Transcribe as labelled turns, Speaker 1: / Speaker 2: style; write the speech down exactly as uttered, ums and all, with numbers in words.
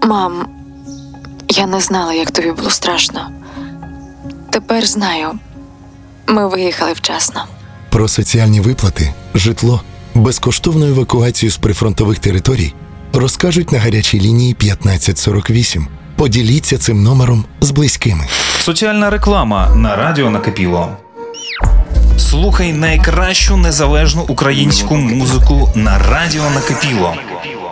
Speaker 1: Мам, я не знала, як тобі було страшно. Тепер знаю. Ми виїхали вчасно.
Speaker 2: Про соціальні виплати, житло, безкоштовну евакуацію з прифронтових територій розкажуть на гарячій лінії п'ятнадцять сорок вісім. Поділіться цим номером з близькими.
Speaker 3: Соціальна реклама на радіо Накипіло. Слухай найкращу незалежну українську музику на радіо Накипіло.